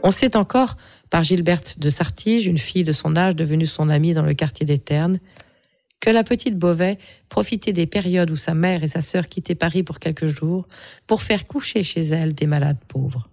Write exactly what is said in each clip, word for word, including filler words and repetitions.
On sait encore, par Gilberte de Sartige, une fille de son âge devenue son amie dans le quartier des Ternes, que la petite Beauvais profitait des périodes où sa mère et sa sœur quittaient Paris pour quelques jours pour faire coucher chez elle des malades pauvres.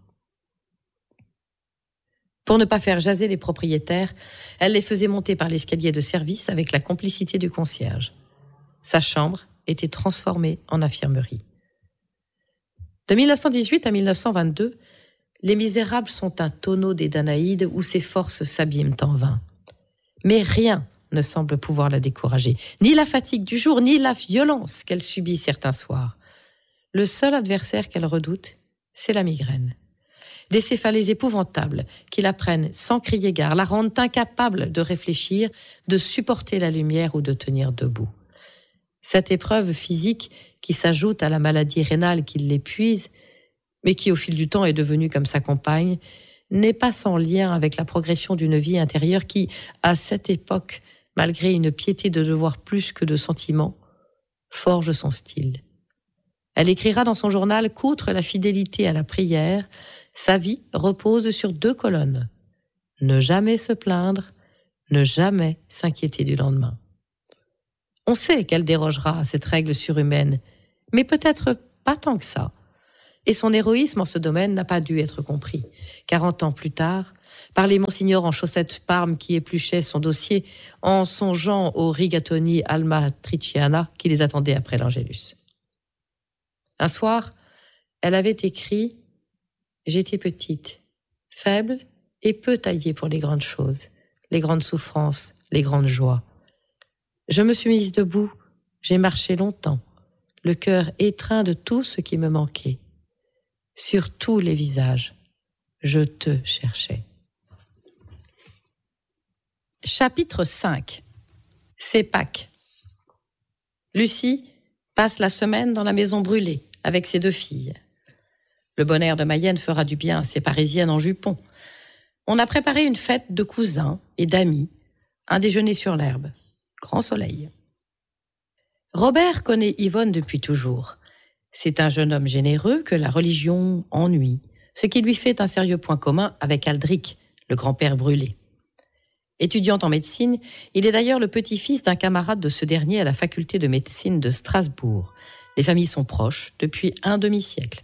Pour ne pas faire jaser les propriétaires, elle les faisait monter par l'escalier de service avec la complicité du concierge. Sa chambre était transformée en infirmerie. De mille neuf cent dix-huit à mille neuf cent vingt-deux, Les Misérables sont un tonneau des Danaïdes où ses forces s'abîment en vain. Mais rien ne semble pouvoir la décourager, ni la fatigue du jour, ni la violence qu'elle subit certains soirs. Le seul adversaire qu'elle redoute, c'est la migraine. Des céphalées épouvantables qui la prennent sans crier gare, la rendent incapable de réfléchir, de supporter la lumière ou de tenir debout. Cette épreuve physique qui s'ajoute à la maladie rénale qui l'épuise, mais qui au fil du temps est devenue comme sa compagne, n'est pas sans lien avec la progression d'une vie intérieure qui, à cette époque, malgré une piété de devoir plus que de sentiments, forge son style. Elle écrira dans son journal qu'outre la fidélité à la prière, sa vie repose sur deux colonnes. Ne jamais se plaindre, ne jamais s'inquiéter du lendemain. On sait qu'elle dérogera à cette règle surhumaine, mais peut-être pas tant que ça. Et son héroïsme en ce domaine n'a pas dû être compris. Quarante ans plus tard, par les monsignors en chaussettes Parme qui épluchaient son dossier en songeant aux rigatoni Alma Triciana qui les attendaient après l'Angélus. Un soir, elle avait écrit « J'étais petite, faible et peu taillée pour les grandes choses, les grandes souffrances, les grandes joies. Je me suis mise debout, j'ai marché longtemps, le cœur étreint de tout ce qui me manquait. Sur tous les visages, je te cherchais. » Chapitre cinq. C'est Pâques. Lucie passe la semaine dans la maison brûlée avec ses deux filles. Le bon air de Mayenne fera du bien à ces Parisiennes en jupon. On a préparé une fête de cousins et d'amis, un déjeuner sur l'herbe. Grand soleil. Robert connaît Yvonne depuis toujours. C'est un jeune homme généreux que la religion ennuie, ce qui lui fait un sérieux point commun avec Aldric, le grand-père brûlé. Étudiant en médecine, il est d'ailleurs le petit-fils d'un camarade de ce dernier à la faculté de médecine de Strasbourg. Les familles sont proches depuis un demi-siècle.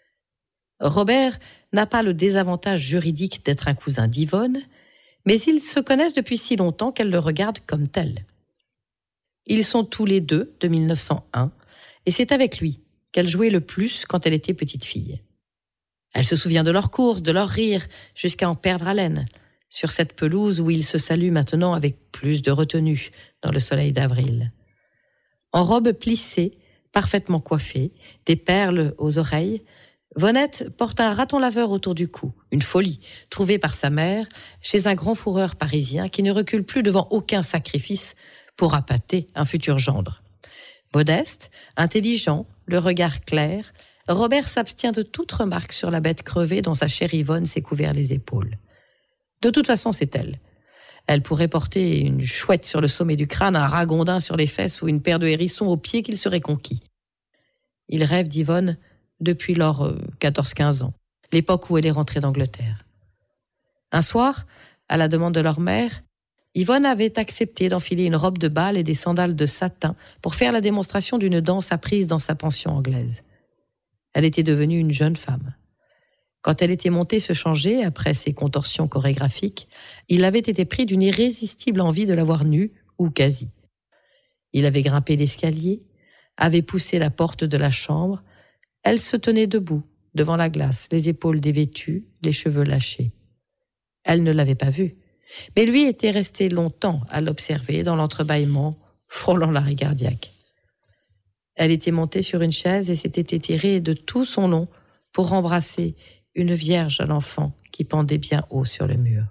Robert n'a pas le désavantage juridique d'être un cousin d'Yvonne, mais ils se connaissent depuis si longtemps qu'elle le regarde comme tel. Ils sont tous les deux de mille neuf cent un, et c'est avec lui qu'elle jouait le plus quand elle était petite fille. Elle se souvient de leurs courses, de leurs rires, jusqu'à en perdre haleine, sur cette pelouse où ils se saluent maintenant avec plus de retenue dans le soleil d'avril. En robe plissée, parfaitement coiffée, des perles aux oreilles, Vonette porte un raton laveur autour du cou, une folie, trouvée par sa mère chez un grand fourreur parisien qui ne recule plus devant aucun sacrifice pour appâter un futur gendre. Modeste, intelligent, le regard clair, Robert s'abstient de toute remarque sur la bête crevée dont sa chère Yvonne s'est couvert les épaules. De toute façon, c'est elle. Elle pourrait porter une chouette sur le sommet du crâne, un ragondin sur les fesses ou une paire de hérissons aux pieds qu'il serait conquis. Il rêve d'Yvonne depuis leurs euh, quatorze quinze ans, l'époque où elle est rentrée d'Angleterre. Un soir, à la demande de leur mère, Yvonne avait accepté d'enfiler une robe de bal et des sandales de satin pour faire la démonstration d'une danse apprise dans sa pension anglaise. Elle était devenue une jeune femme. Quand elle était montée se changer, après ses contorsions chorégraphiques, il avait été pris d'une irrésistible envie de la voir nue, ou quasi. Il avait grimpé l'escalier, avait poussé la porte de la chambre. Elle se tenait debout, devant la glace, les épaules dévêtues, les cheveux lâchés. Elle ne l'avait pas vu, mais lui était resté longtemps à l'observer dans l'entrebâillement, frôlant l'arrêt cardiaque. Elle était montée sur une chaise et s'était étirée de tout son long pour embrasser une vierge à l'enfant qui pendait bien haut sur le mur.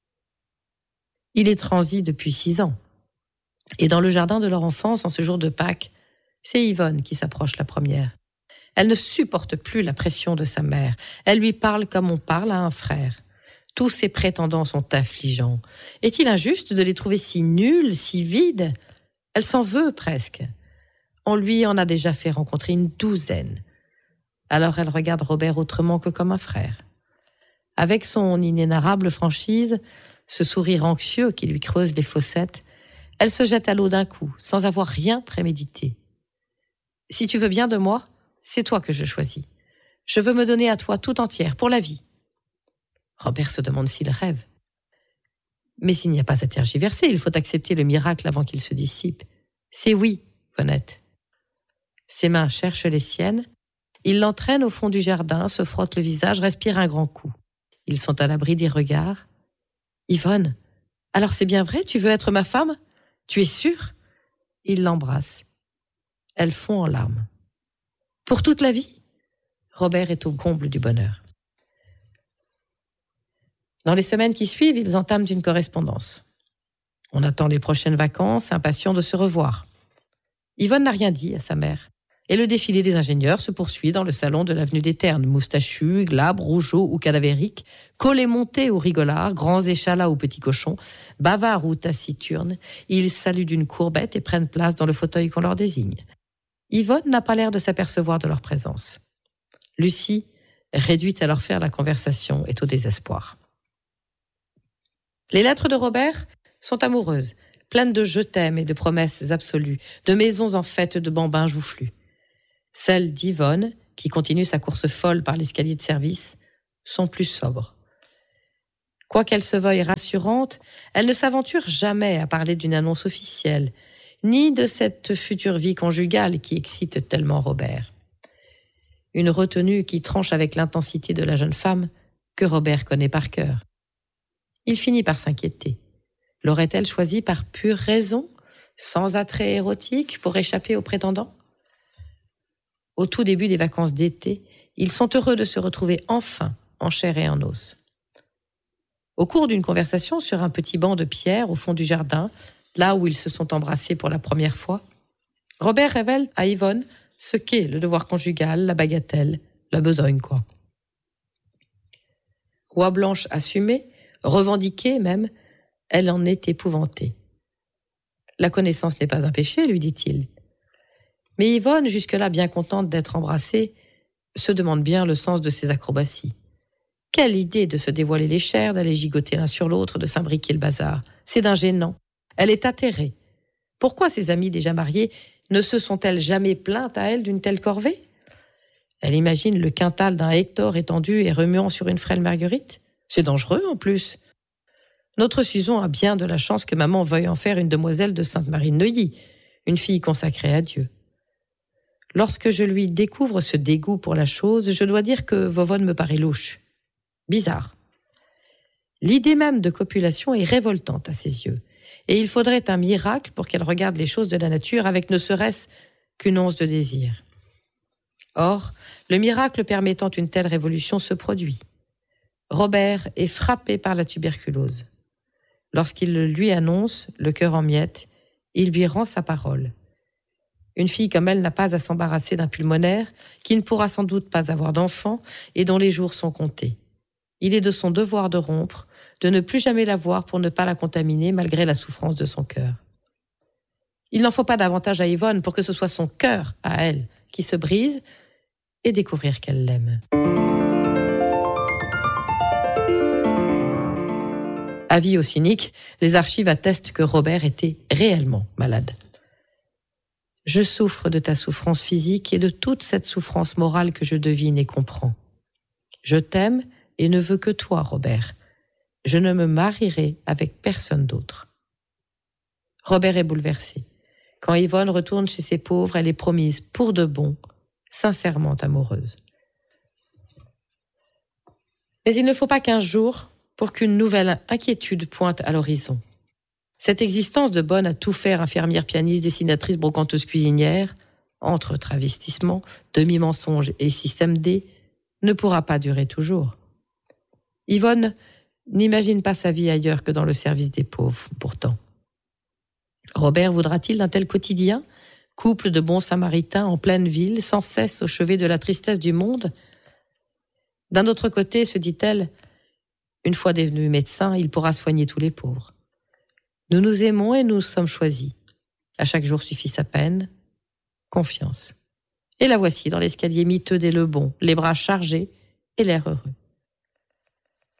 Il est transi depuis six ans. Et dans le jardin de leur enfance, en ce jour de Pâques, c'est Yvonne qui s'approche la première. Elle ne supporte plus la pression de sa mère. Elle lui parle comme on parle à un frère. Tous ses prétendants sont affligeants. Est-il injuste de les trouver si nuls, si vides ? Elle s'en veut presque. On lui en a déjà fait rencontrer une douzaine. Alors elle regarde Robert autrement que comme un frère. Avec son inénarrable franchise, ce sourire anxieux qui lui creuse les fossettes, elle se jette à l'eau d'un coup, sans avoir rien prémédité. « Si tu veux bien de moi, c'est toi que je choisis. Je veux me donner à toi tout entière, pour la vie. » Robert se demande s'il rêve. Mais s'il n'y a pas à tergiverser, il faut accepter le miracle avant qu'il se dissipe. C'est oui, Vonette. Ses mains cherchent les siennes. Il l'entraîne au fond du jardin, se frotte le visage, respire un grand coup. Ils sont à l'abri des regards. « Yvonne, alors c'est bien vrai, tu veux être ma femme ? Tu es sûre ?» Il l'embrasse. Elle fond en larmes. « Pour toute la vie ?» Robert est au comble du bonheur. Dans les semaines qui suivent, ils entament une correspondance. On attend les prochaines vacances, impatient de se revoir. Yvonne n'a rien dit à sa mère. Et le défilé des ingénieurs se poursuit dans le salon de l'avenue des Ternes. Moustachus, glabres, rougeaux ou cadavériques, collés montés ou rigolards, grands échalas ou petits cochons, bavards ou taciturnes, ils saluent d'une courbette et prennent place dans le fauteuil qu'on leur désigne. Yvonne n'a pas l'air de s'apercevoir de leur présence. Lucie, réduite à leur faire la conversation, est au désespoir. Les lettres de Robert sont amoureuses, pleines de je t'aime et de promesses absolues, de maisons en fête de bambins joufflus. Celles d'Yvonne, qui continue sa course folle par l'escalier de service, sont plus sobres. Quoiqu'elle se veuille rassurante, elle ne s'aventure jamais à parler d'une annonce officielle, ni de cette future vie conjugale qui excite tellement Robert. Une retenue qui tranche avec l'intensité de la jeune femme que Robert connaît par cœur. Il finit par s'inquiéter. L'aurait-elle choisi par pure raison, sans attrait érotique, pour échapper aux prétendants ? Au tout début des vacances d'été, ils sont heureux de se retrouver enfin en chair et en os. Au cours d'une conversation sur un petit banc de pierre au fond du jardin, là où ils se sont embrassés pour la première fois, Robert révèle à Yvonne ce qu'est le devoir conjugal, la bagatelle, la besogne, quoi. Oie blanche assumée, revendiquée même, elle en est épouvantée. La connaissance n'est pas un péché, lui dit-il. Mais Yvonne, jusque-là bien contente d'être embrassée, se demande bien le sens de ses acrobaties. Quelle idée de se dévoiler les chairs, d'aller gigoter l'un sur l'autre, de s'imbriquer le bazar. C'est d'un gênant. Elle est atterrée. Pourquoi ses amies déjà mariées ne se sont-elles jamais plaintes à elle d'une telle corvée ? Elle imagine le quintal d'un Hector étendu et remuant sur une frêle Marguerite. C'est dangereux en plus. Notre Suzon a bien de la chance que maman veuille en faire une demoiselle de Sainte-Marie-de-Neuilly, une fille consacrée à Dieu. Lorsque je lui découvre ce dégoût pour la chose, je dois dire que Vovonne me paraît louche. Bizarre. L'idée même de copulation est révoltante à ses yeux, et il faudrait un miracle pour qu'elle regarde les choses de la nature avec ne serait-ce qu'une once de désir. Or, le miracle permettant une telle révolution se produit. Robert est frappé par la tuberculose. Lorsqu'il le lui annonce, le cœur en miettes, il lui rend sa parole. Une fille comme elle n'a pas à s'embarrasser d'un pulmonaire, qui ne pourra sans doute pas avoir d'enfant et dont les jours sont comptés. Il est de son devoir de rompre, de ne plus jamais la voir pour ne pas la contaminer malgré la souffrance de son cœur. Il n'en faut pas davantage à Yvonne pour que ce soit son cœur, à elle, qui se brise et découvrir qu'elle l'aime. Avis aux cyniques, les archives attestent que Robert était réellement malade. Je souffre de ta souffrance physique et de toute cette souffrance morale que je devine et comprends. Je t'aime et ne veux que toi, Robert. Je ne me marierai avec personne d'autre. Robert est bouleversé. Quand Yvonne retourne chez ses pauvres, elle est promise pour de bon, sincèrement amoureuse. Mais il ne faut pas quinze jours pour qu'une nouvelle inquiétude pointe à l'horizon. Cette existence de bonne à tout faire infirmière, pianiste, dessinatrice, brocanteuse, cuisinière, entre travestissements, demi-mensonges et système D, ne pourra pas durer toujours. Yvonne n'imagine pas sa vie ailleurs que dans le service des pauvres, pourtant. Robert voudra-t-il d'un tel quotidien, couple de bons samaritains en pleine ville, sans cesse au chevet de la tristesse du monde ? D'un autre côté, se dit-elle, une fois devenu médecin, il pourra soigner tous les pauvres. Nous nous aimons et nous sommes choisis. À chaque jour suffit sa peine. Confiance. Et la voici dans l'escalier miteux des Lebon, les bras chargés et l'air heureux.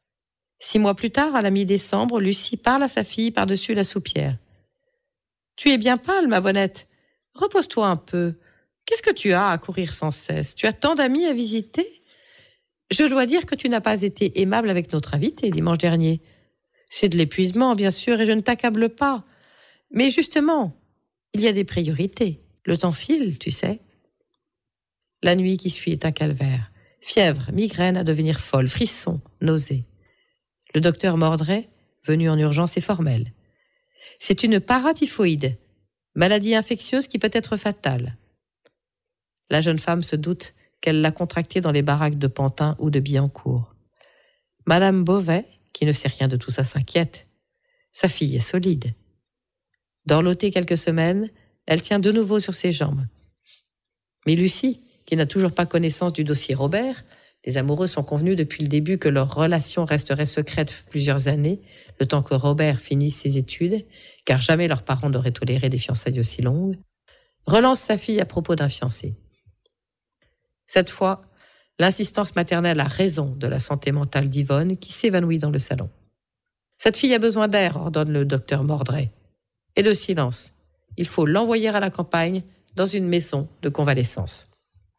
Six mois plus tard, à la mi-décembre, Lucie parle à sa fille par-dessus la soupière. « Tu es bien pâle, ma bonnette. Repose-toi un peu. Qu'est-ce que tu as à courir sans cesse? Tu as tant d'amis à visiter? Je dois dire que tu n'as pas été aimable avec notre invité dimanche dernier. C'est de l'épuisement, bien sûr, et je ne t'accable pas. Mais justement, il y a des priorités. Le temps file, tu sais. » La nuit qui suit est un calvaire. Fièvre, migraine à devenir folle, frissons, nausées. Le docteur Mordray, venu en urgence, est formel. C'est une paratyphoïde, maladie infectieuse qui peut être fatale. La jeune femme se doute qu'elle l'a contractée dans les baraques de Pantin ou de Billancourt. Madame Beauvais, qui ne sait rien de tout ça, s'inquiète. Sa fille est solide. Dorlotée quelques semaines, elle tient de nouveau sur ses jambes. Mais Lucie, qui n'a toujours pas connaissance du dossier Robert, les amoureux sont convenus depuis le début que leur relation resterait secrète plusieurs années, le temps que Robert finisse ses études, car jamais leurs parents n'auraient toléré des fiançailles aussi longues, relance sa fille à propos d'un fiancé. Cette fois, l'insistance maternelle a raison de la santé mentale d'Yvonne qui s'évanouit dans le salon. Cette fille a besoin d'air, ordonne le docteur Mordray, et de silence. Il faut l'envoyer à la campagne dans une maison de convalescence.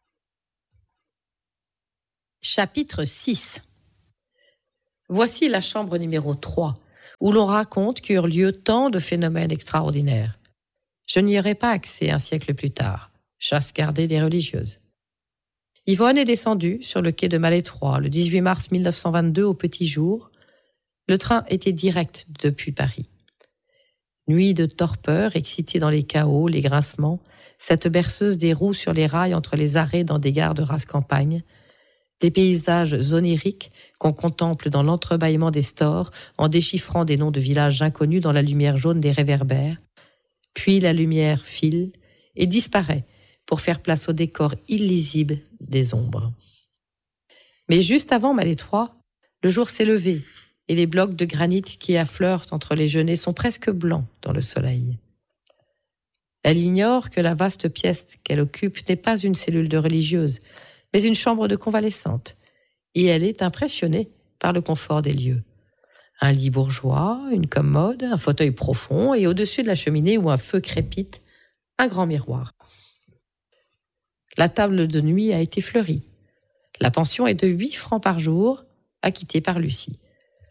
Chapitre six. Voici la chambre numéro trois, où l'on raconte qu'eurent lieu tant de phénomènes extraordinaires. Je n'y aurai pas accès un siècle plus tard, chasse gardée des religieuses. Yvonne est descendue sur le quai de Malétroit le dix-huit mars mille neuf cent vingt-deux au petit jour. Le train était direct depuis Paris. Nuit de torpeur, excitée dans les cahots, les grincements, cette berceuse des roues sur les rails entre les arrêts dans des gares de race campagne, des paysages oniriques qu'on contemple dans l'entrebâillement des stores en déchiffrant des noms de villages inconnus dans la lumière jaune des réverbères. Puis la lumière file et disparaît pour faire place au décor illisible des ombres. Mais juste avant Malétroit, le jour s'est levé et les blocs de granit qui affleurent entre les genêts sont presque blancs dans le soleil. Elle ignore que la vaste pièce qu'elle occupe n'est pas une cellule de religieuse, mais une chambre de convalescente, et elle est impressionnée par le confort des lieux. Un lit bourgeois, une commode, un fauteuil profond, et au-dessus de la cheminée où un feu crépite, un grand miroir. La table de nuit a été fleurie. La pension est de huit francs par jour, acquittée par Lucie.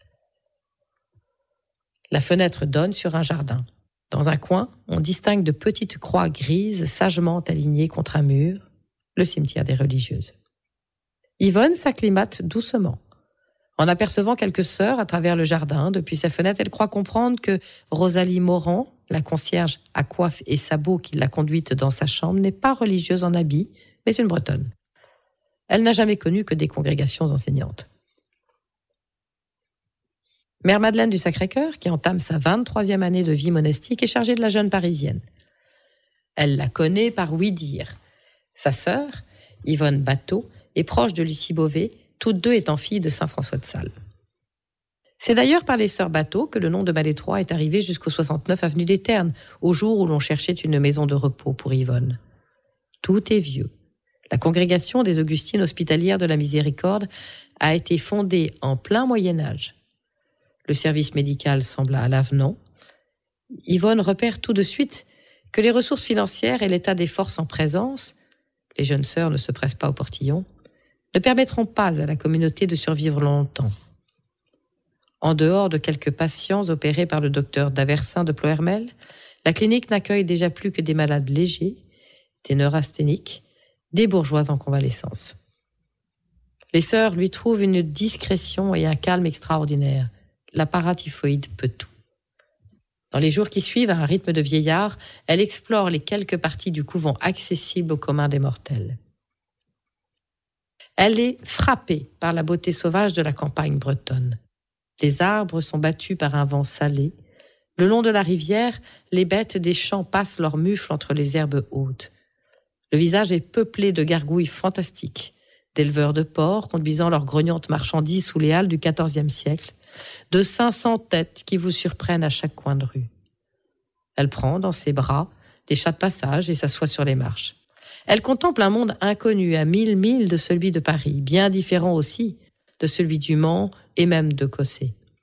La fenêtre donne sur un jardin. Dans un coin, on distingue de petites croix grises sagement alignées contre un mur, le cimetière des religieuses. Yvonne s'acclimate doucement. En apercevant quelques sœurs à travers le jardin, depuis sa fenêtre, elle croit comprendre que Rosalie Morand, la concierge à coiffe et sabots qui l'a conduite dans sa chambre, n'est pas religieuse en habit, mais une bretonne. Elle n'a jamais connu que des congrégations enseignantes. Mère Madeleine du Sacré-Cœur, qui entame sa vingt-troisième année de vie monastique, est chargée de la jeune Parisienne. Elle la connaît par ouï-dire. Sa sœur, Yvonne Bateau, est proche de Lucie Beauvais, toutes deux étant filles de saint François de Sales. C'est d'ailleurs par les sœurs Bateau que le nom de Malétroit est arrivé jusqu'au soixante-neuf avenue des Ternes, au jour où l'on cherchait une maison de repos pour Yvonne. Tout est vieux. La congrégation des Augustines hospitalières de la Miséricorde a été fondée en plein Moyen-Âge. Le service médical semble à l'avenant. Yvonne repère tout de suite que les ressources financières et l'état des forces en présence, les jeunes sœurs ne se pressent pas au portillon, ne permettront pas à la communauté de survivre longtemps. En dehors de quelques patients opérés par le docteur Daversin de Plohermel, la clinique n'accueille déjà plus que des malades légers, des neurasthéniques, des bourgeois en convalescence. Les sœurs lui trouvent une discrétion et un calme extraordinaires. La paratyphoïde peut tout. Dans les jours qui suivent, à un rythme de vieillard, elle explore les quelques parties du couvent accessibles au commun des mortels. Elle est frappée par la beauté sauvage de la campagne bretonne. Les arbres sont battus par un vent salé. Le long de la rivière, les bêtes des champs passent leurs mufles entre les herbes hautes. Le visage est peuplé de gargouilles fantastiques, d'éleveurs de porcs conduisant leurs grognantes marchandises sous les halles du quatorzième siècle, de cinq cents têtes qui vous surprennent à chaque coin de rue. Elle prend dans ses bras des chats de passage et s'assoit sur les marches. Elle contemple un monde inconnu à mille milles de celui de Paris, bien différent aussi de celui du Mans et même de Cossé.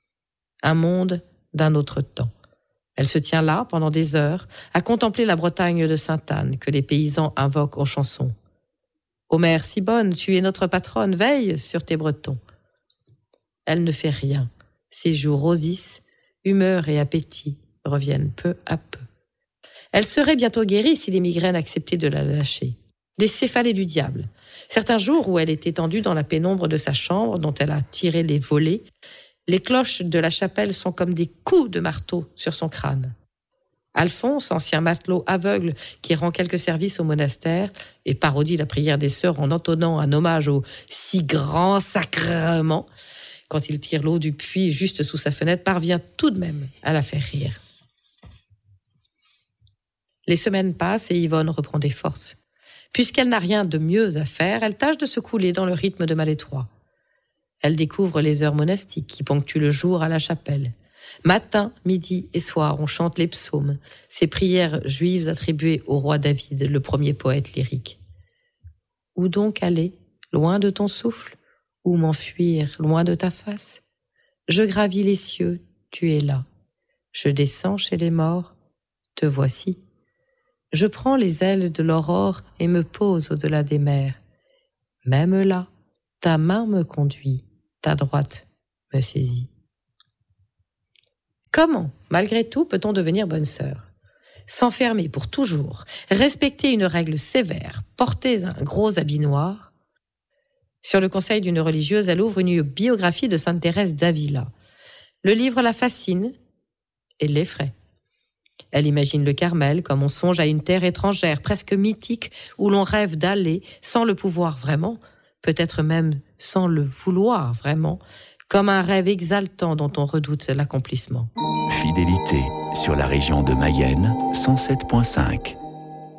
un monde d'un autre temps. Elle se tient là pendant des heures à contempler la Bretagne de Sainte-Anne que les paysans invoquent en chansons. Ô mère si bonne, tu es notre patronne, veille sur tes Bretons. Elle ne fait rien. Ses joues rosissent, humeur et appétit reviennent peu à peu. Elle serait bientôt guérie si les migraines acceptaient de la lâcher. Des céphalées du diable. Certains jours où elle est étendue dans la pénombre de sa chambre dont elle a tiré les volets, les cloches de la chapelle sont comme des coups de marteau sur son crâne. Alphonse, ancien matelot aveugle qui rend quelques services au monastère et parodie la prière des sœurs en entonnant un hommage au si grand sacrement, quand il tire l'eau du puits juste sous sa fenêtre, parvient tout de même à la faire rire. Les semaines passent et Yvonne reprend des forces. Puisqu'elle n'a rien de mieux à faire, elle tâche de se couler dans le rythme de Malétroit. Elle découvre les heures monastiques qui ponctuent le jour à la chapelle. Matin, midi et soir, on chante les psaumes, ces prières juives attribuées au roi David, le premier poète lyrique. Où donc aller, loin de ton souffle, ou m'enfuir, loin de ta face? Je gravis les cieux, tu es là. Je descends chez les morts, te voici. Je prends les ailes de l'aurore et me pose au-delà des mers. Même là, ta main me conduit, ta droite me saisit. Comment, malgré tout, peut-on devenir bonne sœur? S'enfermer pour toujours, respecter une règle sévère, porter un gros habit noir. Sur le conseil d'une religieuse, elle ouvre une biographie de Sainte Thérèse d'Avila. Le livre la fascine et l'effraie. Elle imagine le Carmel comme on songe à une terre étrangère, presque mythique, où l'on rêve d'aller sans le pouvoir vraiment, peut-être même sans le vouloir vraiment, comme un rêve exaltant dont on redoute l'accomplissement. Fidélité sur la région de Mayenne, cent sept virgule cinq.